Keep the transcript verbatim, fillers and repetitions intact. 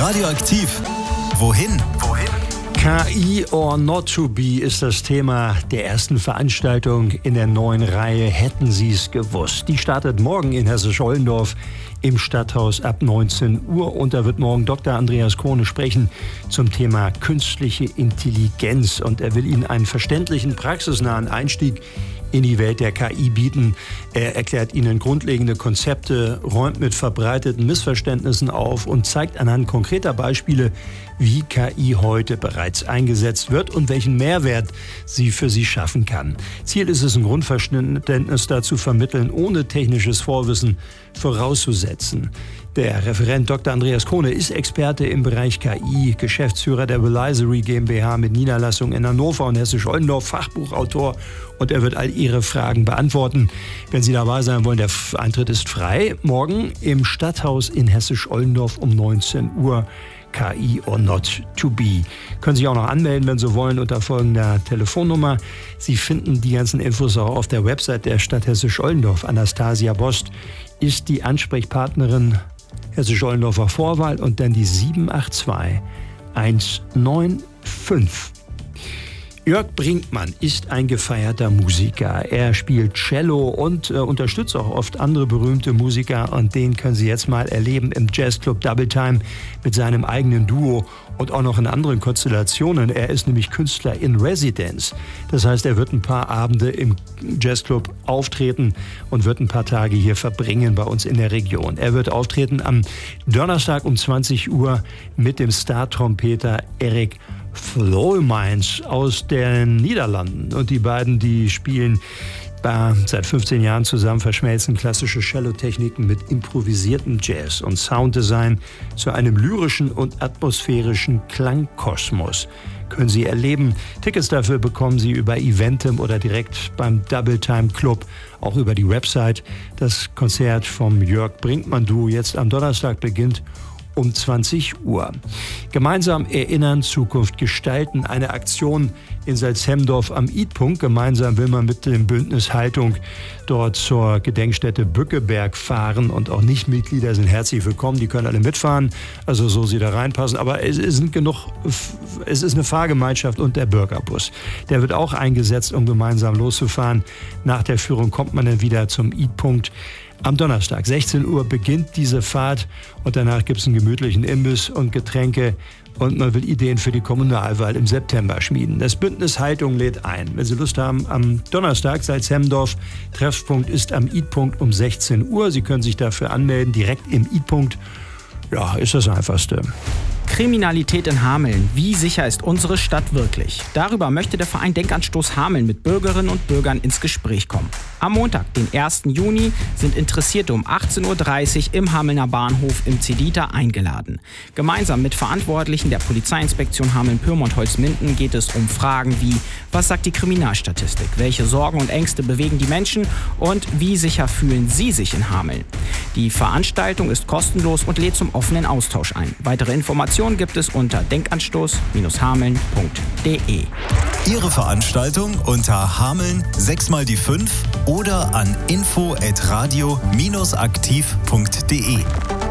Radioaktiv. Wohin? Wohin? K I or not to be ist das Thema der ersten Veranstaltung in der neuen Reihe Hätten Sie es gewusst. Die startet morgen in Hessisch-Ollendorf im Stadthaus ab neunzehn Uhr und da wird morgen Doktor Andreas Krone sprechen zum Thema künstliche Intelligenz und er will Ihnen einen verständlichen, praxisnahen Einstieg in die Welt der K I bieten. Er erklärt Ihnen grundlegende Konzepte, räumt mit verbreiteten Missverständnissen auf und zeigt anhand konkreter Beispiele, wie K I heute bereits eingesetzt wird und welchen Mehrwert sie für Sie schaffen kann. Ziel ist es, ein Grundverständnis dazu vermitteln, ohne technisches Vorwissen vorauszusetzen. Der Referent Doktor Andreas Krone ist Experte im Bereich K I, Geschäftsführer der Velizery GmbH mit Niederlassung in Hannover und Hessisch-Ollendorf, Fachbuchautor und er wird all Ihre Fragen beantworten. Wenn Sie dabei sein wollen, der Eintritt ist frei. Morgen im Stadthaus in Hessisch-Ollendorf um neunzehn Uhr. K I or not to be. Können sich auch noch anmelden, wenn Sie wollen, unter folgender Telefonnummer. Sie finden die ganzen Infos auch auf der Website der Stadt Hessisch-Ollendorf. Anastasia Bost ist die Ansprechpartnerin, Hessisch-Ollendorfer Vorwahl und dann die sieben acht zwei eins neun fünf. Jörg Brinkmann ist ein gefeierter Musiker. Er spielt Cello und äh, unterstützt auch oft andere berühmte Musiker. Und den können Sie jetzt mal erleben im Jazzclub Double Time mit seinem eigenen Duo und auch noch in anderen Konstellationen. Er ist nämlich Künstler in Residence. Das heißt, er wird ein paar Abende im Jazzclub auftreten und wird ein paar Tage hier verbringen bei uns in der Region. Er wird auftreten am Donnerstag um zwanzig Uhr mit dem Star-Trompeter Erik Vloemans aus den Niederlanden. Und die beiden, die spielen äh, seit fünfzehn Jahren zusammen, verschmelzen klassische Cello-Techniken mit improvisiertem Jazz und Sounddesign zu einem lyrischen und atmosphärischen Klangkosmos. Können Sie erleben. Tickets dafür bekommen Sie über Eventim oder direkt beim Double Time Club, auch über die Website. Das Konzert vom Jörg Brinkmann Duo jetzt am Donnerstag beginnt um zwanzig Uhr. Gemeinsam erinnern, Zukunft gestalten. Eine Aktion in Salzhemdorf am Eatpunkt. Gemeinsam will man mit dem Bündnis Haltung dort zur Gedenkstätte Bückeberg fahren und auch Nichtmitglieder sind herzlich willkommen. Die können alle mitfahren, also so sie da reinpassen. Aber es ist genug, es ist eine Fahrgemeinschaft und der Bürgerbus. Der wird auch eingesetzt, um gemeinsam loszufahren. Nach der Führung kommt man dann wieder zum Eatpunkt. Am Donnerstag, sechzehn Uhr, beginnt diese Fahrt und danach gibt es einen gemütlichen Imbiss und Getränke und man will Ideen für die Kommunalwahl im September schmieden. Das Bündnis Haltung lädt ein. Wenn Sie Lust haben, am Donnerstag, Salzhemdorf, Treffpunkt ist am Eatpunkt um sechzehn Uhr. Sie können sich dafür anmelden, direkt im Eatpunkt. Ja, ist das Einfachste. Kriminalität in Hameln. Wie sicher ist unsere Stadt wirklich? Darüber möchte der Verein Denkanstoß Hameln mit Bürgerinnen und Bürgern ins Gespräch kommen. Am Montag, den ersten Juni, sind Interessierte um achtzehn Uhr dreißig im Hamelner Bahnhof im Cedita eingeladen. Gemeinsam mit Verantwortlichen der Polizeiinspektion Hameln-Pyrmont-Holzminden geht es um Fragen wie: Was sagt die Kriminalstatistik? Welche Sorgen und Ängste bewegen die Menschen? Und wie sicher fühlen Sie sich in Hameln? Die Veranstaltung ist kostenlos und lädt zum offenen Austausch ein. Weitere Informationen gibt es unter denkanstoß hameln punkt de. Ihre Veranstaltung unter Hameln sechs mal die fünf oder an info at radio aktiv punkt de.